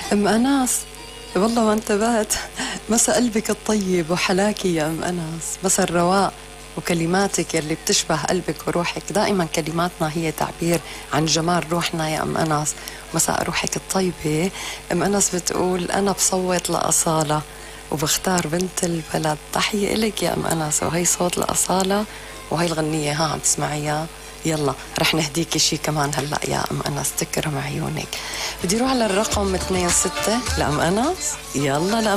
ام انس، والله ما انتبهت. مسا قلبك الطيب وحلاكي يا ام انس، مسا الرواق وكلماتك يلي بتشبه قلبك وروحك. دائما كلماتنا هي تعبير عن جمال روحنا يا ام انس. مساء روحك الطيبة. ام انس بتقول انا بصوت لأصالة وبختار بنت البلد. تحية إلك يا ام انس، وهي صوت لأصالة وهي الغنية ها عم تسمعيها. يلا رح نهديكي شي كمان هلا يا ام انس، تكرم عيونك. بدي اروح على الرقم 26 لام انس. يلا لام